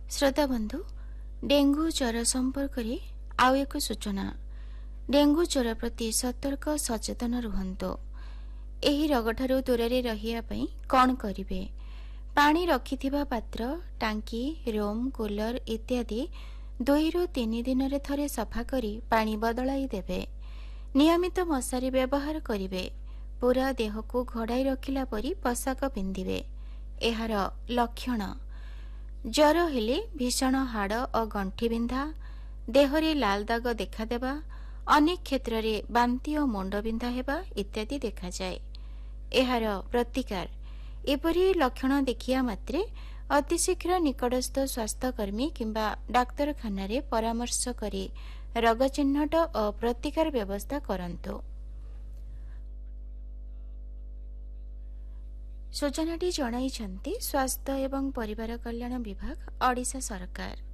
श्रोता बंधु डेंगू ज्वर संपर्क में आउ एक सूचना। डेंगू ज्वर प्रति सतर्क सचेतन रुहंतु। एही रोग ठारू दूर रहिया पई कौन करिवे? पानी रखिथिबा पात्र, टांकी, रोम, कूलर इत्यादि 2 ରୁ 3 दिन रे थरे सफा करी पानी बदलाई देबे। नियमित मशारी व्यवहार करिवे। पूरा देह को घोड़ाई रखिला परी पोशाक पिंधिवे। एहार लक्षण ज्वर हेले भीषण हाड़ और गंठी बिंधा, देहरे लाल दाग देखादेवा, अनेक क्षेत्र रे बांती और मुंड बिंधा हेबा इत्यादि देखा जाए। एहार प्रतिकार एपरी लक्षण देखिया मात्रे अतिशीघ्र निकटस्थ स्वास्थ्यकर्मी किंबा डाक्तरखाना रे परामर्श करी रोग चिन्हट और प्रतिकार व्यवस्था करंतु। सूचनाटी जणाइछन्ति स्वास्थ्य एवं परिवार कल्याण विभाग ओडिशा सरकार।